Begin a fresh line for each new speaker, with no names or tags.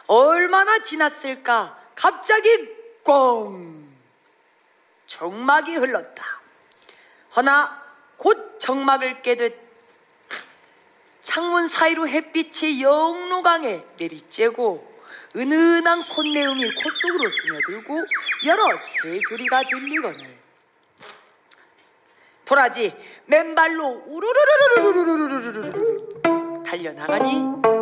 얼마나 지났을까? 갑자기 꽝! 정막이 흘렀다. 허나 곧 정막을 깨듯 창문 사이로 햇빛이 영로강에 내리쬐고 은은한 콧내음이 콧속으로 스며들고 여러 새소리가 들리거늘 도라지 맨발로 우르르르르르르르르르 달려나가니